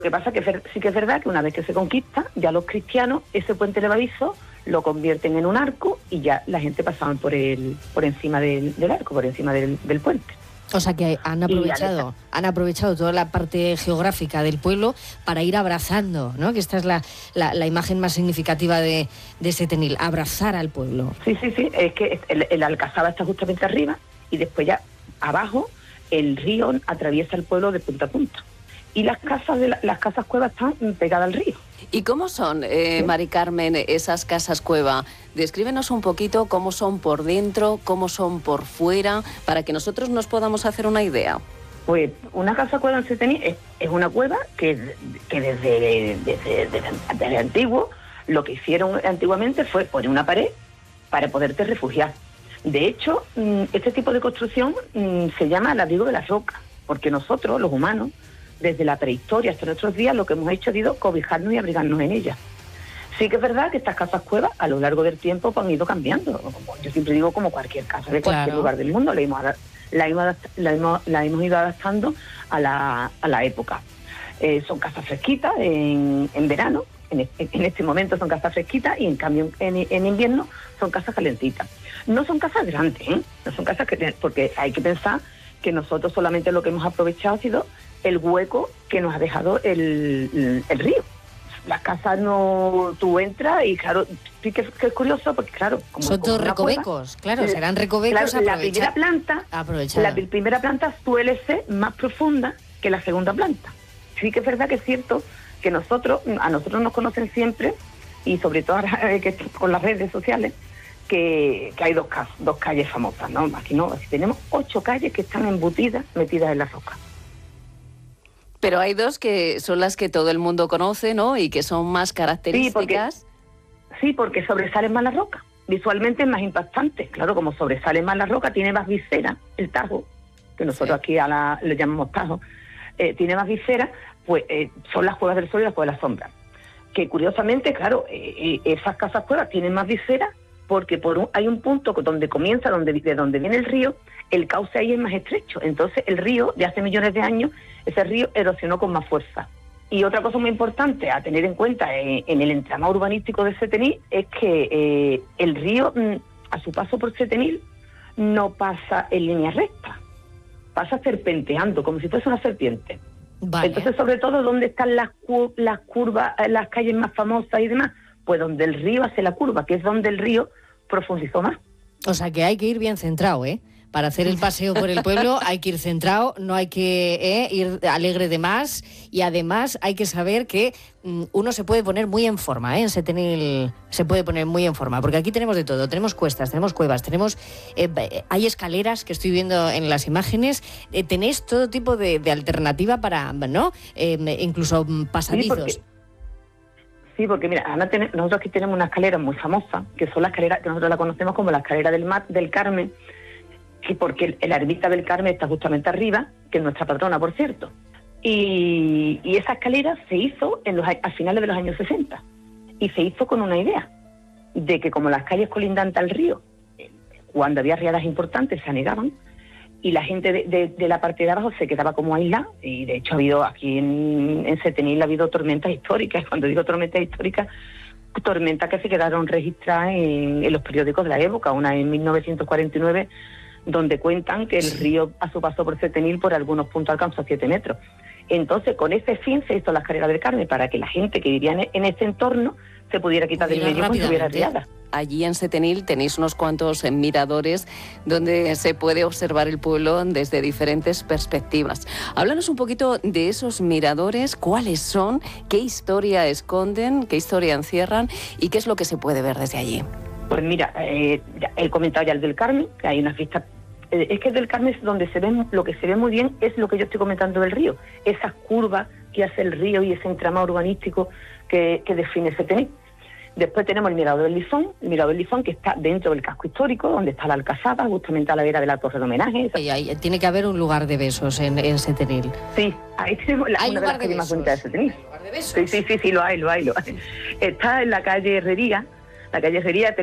Lo que pasa es que sí que es verdad que una vez que se conquista, ya los cristianos ese puente levadizo lo convierten en un arco y ya la gente pasaba por encima del arco, por encima del puente. O sea que han aprovechado toda la parte geográfica del pueblo para ir abrazando, ¿no? Que esta es la imagen más significativa de Setenil, abrazar al pueblo. Sí, es que el Alcazaba está justamente arriba y después ya abajo el río atraviesa el pueblo de punta a punta. Y las casas cuevas están pegadas al río. ¿Y cómo son, Mari Carmen, esas casas cueva? Descríbenos un poquito cómo son por dentro, cómo son por fuera, para que nosotros nos podamos hacer una idea. Pues una casa cueva en Setenil es una cueva que desde antiguo lo que hicieron antiguamente fue poner una pared para poderte refugiar. De hecho, este tipo de construcción se llama el abrigo de las rocas, porque nosotros, los humanos, desde la prehistoria hasta nuestros días, lo que hemos hecho ha sido cobijarnos y abrigarnos en ellas. Sí que es verdad que estas casas cuevas, a lo largo del tiempo, han ido cambiando. Como yo siempre digo, como cualquier casa de cualquier lugar del mundo, la hemos ido adaptando a la época. Son casas fresquitas en verano, en este momento son casas fresquitas, y en cambio en invierno son casas calentitas. No son casas grandes, no son casas porque hay que pensar que nosotros solamente lo que hemos aprovechado ha sido el hueco que nos ha dejado el río. Las casas no... Tú entras y claro, sí que es curioso porque claro... Son todos recovecos, claro, serán recovecos. Claro, la primera planta suele ser más profunda que la segunda planta. Sí que es verdad que es cierto que a nosotros nos conocen siempre, y sobre todo ahora, con las redes sociales, que hay dos calles famosas, ¿no? Aquí tenemos 8 calles que están embutidas, metidas en la roca. Pero hay 2 que son las que todo el mundo conoce, ¿no? Y que son más características. Sí, porque sobresalen más la roca. Visualmente es más impactante. Claro, como sobresale más la roca, tiene más visera, el Tajo, que nosotros aquí le llamamos Tajo, tiene más visera, pues son las cuevas del sol y las cuevas de la sombra. Que curiosamente, claro, esas casas cuevas tienen más visera porque hay un punto donde comienza, de donde viene el río, el cauce ahí es más estrecho. Entonces el río, de hace millones de años, ese río erosionó con más fuerza. Y otra cosa muy importante a tener en cuenta en el entramado urbanístico de Setenil es que el río, a su paso por Setenil, no pasa en línea recta, pasa serpenteando, como si fuese una serpiente. Vale. Entonces, sobre todo, ¿dónde están las curvas, las calles más famosas y demás? Pues donde el río hace la curva, que es donde el río profundizó más. O sea que hay que ir bien centrado, ¿eh? Para hacer el paseo por el pueblo hay que ir centrado, no hay que ir alegre de más, y además hay que saber que uno se puede poner muy en forma, en Setenil se puede poner muy en forma, porque aquí tenemos de todo, tenemos cuestas, tenemos cuevas, hay escaleras que estoy viendo en las imágenes, tenéis todo tipo de alternativa para, ¿no? Incluso pasadizos. Sí, porque mira, nosotros aquí tenemos una escalera muy famosa, que son las escaleras que nosotros la conocemos como la escalera del Carmen, que porque la ermita del Carmen está justamente arriba, que es nuestra patrona, por cierto. Y esa escalera se hizo a finales de los años 60, y se hizo con una idea, de que como las calles colindantes al río, cuando había riadas importantes se anegaban, y la gente de la parte de abajo se quedaba como aislada, y de hecho ha habido aquí en Setenil ha habido tormentas históricas. Cuando digo tormentas históricas, tormentas que se quedaron registradas en los periódicos de la época, una en 1949, donde cuentan que el río a su paso por Setenil por algunos puntos alcanzó 7 metros. Entonces, con ese fin se hizo la escalera del Carmen, para que la gente que vivía en ese entorno se pudiera quitar del medio cuando hubiera riada. Allí en Setenil tenéis unos cuantos miradores donde se puede observar el pueblo desde diferentes perspectivas. Háblanos un poquito de esos miradores, cuáles son, qué historia esconden, qué historia encierran y qué es lo que se puede ver desde allí. Pues mira, he comentado ya el del Carmen, que hay una fiesta. Es que el del Carmen es donde lo que se ve muy bien es lo que yo estoy comentando del río, esas curvas que hace el río y ese entramado urbanístico que define Setenil. Después tenemos el Mirador del Lizón, que está dentro del casco histórico, donde está la Alcazaba, justamente a la vera de la torre de homenaje. Y ahí tiene que haber un lugar de besos en Setenil. Sí, ahí tenemos una de las calles más bonitas de Setenil. ¿Lugar de besos? Sí, lo hay. Está en la calle Herrería.